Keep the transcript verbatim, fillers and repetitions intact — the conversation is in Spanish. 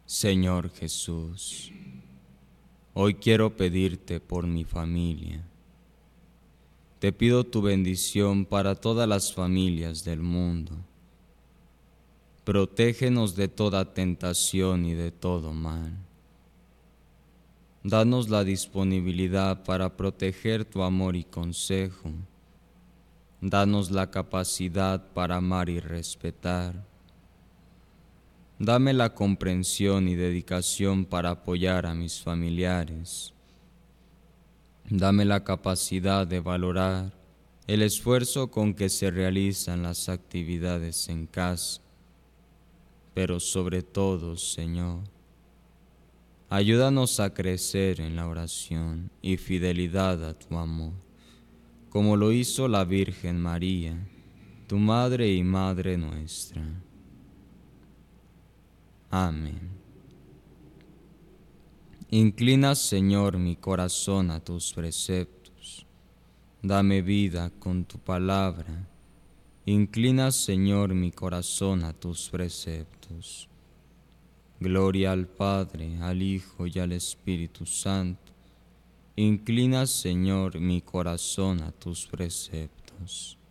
Señor Jesús, hoy quiero pedirte por mi familia. Te pido tu bendición para todas las familias del mundo. Protégenos de toda tentación y de todo mal. Danos la disponibilidad para proteger tu amor y consejo. Danos la capacidad para amar y respetar. Dame la comprensión y dedicación para apoyar a mis familiares. Dame la capacidad de valorar el esfuerzo con que se realizan las actividades en casa. Pero sobre todo, Señor, ayúdanos a crecer en la oración y fidelidad a tu amor, como lo hizo la Virgen María, tu Madre y Madre nuestra. Amén. Inclina, Señor, mi corazón a tus preceptos. Dame vida con tu palabra. Inclina, Señor, mi corazón a tus preceptos. Gloria al Padre, al Hijo y al Espíritu Santo. Inclina, Señor, mi corazón a tus preceptos.